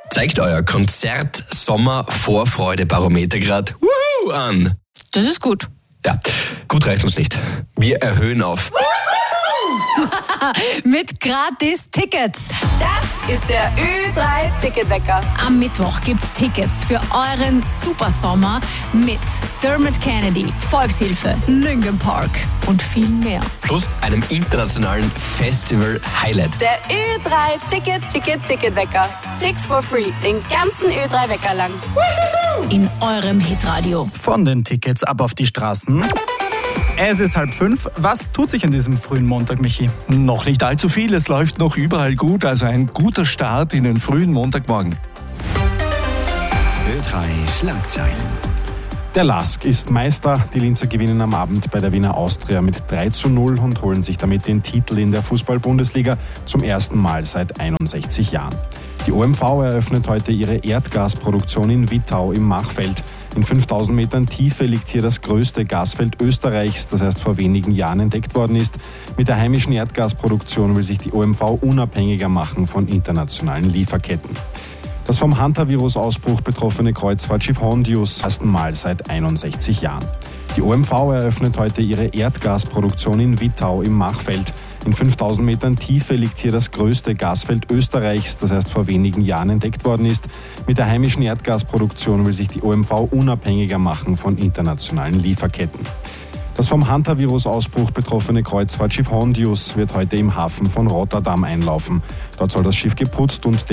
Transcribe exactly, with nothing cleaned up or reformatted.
Zeigt euer Konzert-Sommer-Vorfreude-Barometer gerade Wuhu an. Das ist gut. Ja, gut reicht uns nicht. Wir erhöhen auf. Mit gratis Tickets. Das ist der Ö drei Ticketwecker. Am Mittwoch gibt's Tickets für euren Supersommer mit Dermot Kennedy, Volkshilfe, Linkin Park und viel mehr. Plus einem internationalen Festival-Highlight. Der Ö drei Ticket, Ticket, Ticketwecker. Six for free. Den ganzen Ö drei Wecker lang. In eurem Hitradio. Von den Tickets ab auf die Straßen. Es ist halb fünf. Was tut sich an diesem frühen Montag, Michi? Noch nicht allzu viel, es läuft noch überall gut, also ein guter Start in den frühen Montagmorgen. Ö drei Schlagzeilen. Der Lask ist Meister. Die Linzer gewinnen am Abend bei der Wiener Austria mit drei zu null und holen sich damit den Titel in der Fußball-Bundesliga zum ersten Mal seit einundsechzig Jahren. Die O M V eröffnet heute ihre Erdgasproduktion in Wittau im Machfeld. In fünftausend Metern Tiefe liegt hier das größte Gasfeld Österreichs, das erst vor wenigen Jahren entdeckt worden ist. Mit der heimischen Erdgasproduktion will sich die O M V unabhängiger machen von internationalen Lieferketten. Das vom Hantavirus-Ausbruch betroffene Kreuzfahrtschiff Hondius ersten Mal seit einundsechzig Jahren. Die O M V eröffnet heute ihre Erdgasproduktion in Wittau im Machfeld. In fünftausend Metern Tiefe liegt hier das größte Gasfeld Österreichs, das erst vor wenigen Jahren entdeckt worden ist. Mit der heimischen Erdgasproduktion will sich die O M V unabhängiger machen von internationalen Lieferketten. Das vom Hantavirus-Ausbruch betroffene Kreuzfahrtschiff Hondius wird heute im Hafen von Rotterdam einlaufen. Dort soll das Schiff geputzt und